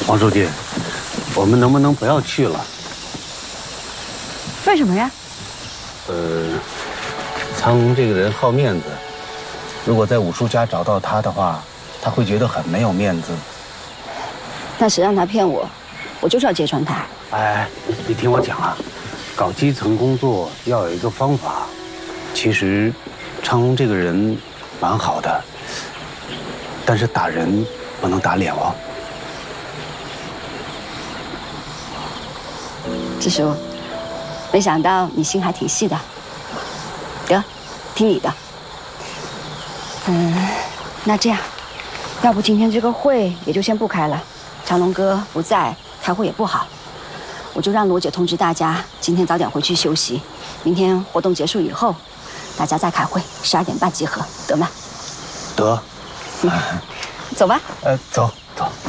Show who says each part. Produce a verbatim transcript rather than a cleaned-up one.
Speaker 1: 王书记，我们能不能不要去了？
Speaker 2: 为什么呀？
Speaker 1: 呃，苍龙这个人好面子，如果在武叔家找到他的话，他会觉得很没有面子。
Speaker 2: 那谁让他骗我？我就是要揭穿他。
Speaker 1: 哎，你听我讲啊，搞基层工作要有一个方法。其实，苍龙这个人蛮好的，但是打人不能打脸哦。
Speaker 2: 支书，没想到你心还挺细的。得，听你的。嗯，那这样，要不今天这个会也就先不开了。长龙哥不在，开会也不好，我就让罗姐通知大家，今天早点回去休息。明天活动结束以后，大家再开会，十二点半集合，得吗？
Speaker 1: 得。
Speaker 2: 嗯，走吧。
Speaker 1: 呃，走走。